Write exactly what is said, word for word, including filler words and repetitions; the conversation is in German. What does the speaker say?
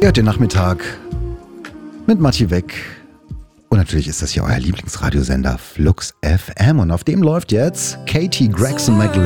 Ihr hört den Nachmittag mit Matti Weck. Und natürlich ist das hier euer Lieblingsradiosender Flux F M. Und auf dem läuft jetzt Katie Gregson McLeod.